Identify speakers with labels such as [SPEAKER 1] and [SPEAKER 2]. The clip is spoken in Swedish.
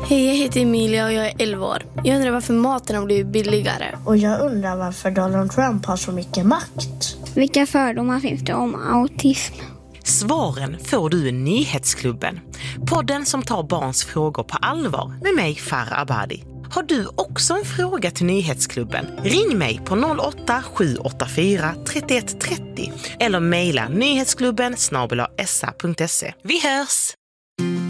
[SPEAKER 1] Hej, jag heter Emilia och jag är 11 år. Jag undrar varför maten har blivit billigare.
[SPEAKER 2] Och jag undrar varför Donald Trump har så mycket makt.
[SPEAKER 3] Vilka fördomar finns det om autism?
[SPEAKER 4] Svaren får du i Nyhetsklubben. Podden som tar barns frågor på allvar med mig, Farah Abadi. Har du också en fråga till Nyhetsklubben? Ring mig på 08-784 3130 eller mejla nyhetsklubben @sa.se. Vi hörs!